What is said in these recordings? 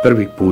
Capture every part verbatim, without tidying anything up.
prvi put.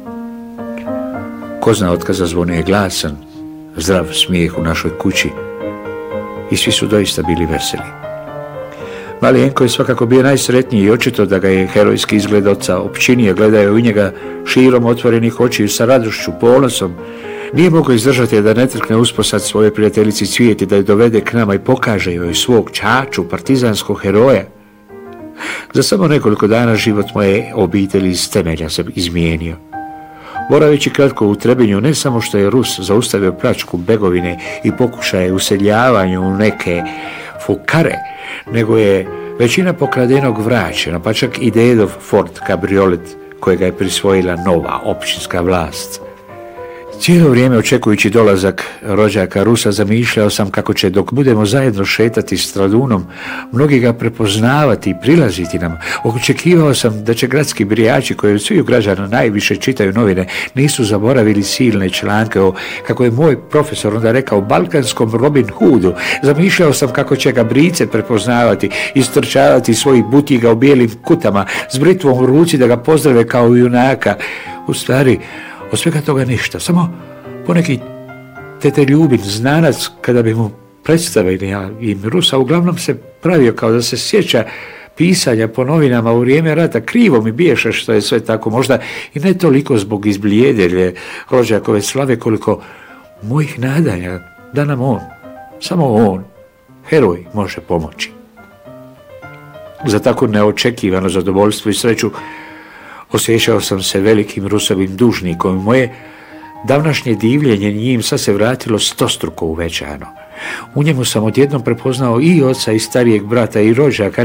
Ko zna otkad zazvonio je glasan, zdrav smijeh u našoj kući i svi su doista bili veseli. Mali Enko je svakako bio najsretniji i očito da ga je herojski izgled oca općinio, gledaju u njega širom otvorenih očiju sa radošću, ponosom. Nije mogao izdržati da ne trkne usposad svoje prijateljici Cvijeti, da je dovede k nama i pokaže joj svog čaču, partizanskog heroja. Za samo nekoliko dana život moje obitelji iz temelja se izmijenio. Boraveći kratko u Trebinju, ne samo što je Rus zaustavio pljačku Begovine i pokušaje useljavanja u neke fukare, nego je većina pokradenog vraćena, pa čak i dedov Ford kabriolet kojega je prisvojila nova općinska vlast. Cijelo vrijeme očekujući dolazak rođaka Rusa zamišljao sam kako će, dok budemo zajedno šetati Stradunom, mnogi ga prepoznavati i prilaziti nam. Očekivao sam da će gradski brijači, koji od svih građana najviše čitaju novine, nisu zaboravili silne članke o, kako je moj profesor onda rekao, balkanskom Robin Hoodu. Zamišljao sam kako će ga brice prepoznavati, istrčavati svojih butiga u bijelim kutama, s britvom u ruci da ga pozdrave kao junaka. U stvari, od svega toga ništa, samo poneki tete Ljubin, znanac, kada bi mu predstavili ja, im Rusa, uglavnom se pravio kao da se sjeća pisanja po novinama u vrijeme rata. Krivo mi biješe što je sve tako, možda i ne toliko zbog izblijedelje rođakove slave, koliko mojih nadanja da nam on, samo on, heroj, može pomoći. Za tako neočekivano zadovoljstvo i sreću osjećao sam se velikim Rusovim dužnikom. Moje davnašnje divljenje njim sad se vratilo stostruko uvećano. U njemu sam odjednom prepoznao i oca i starijeg brata i rođaka,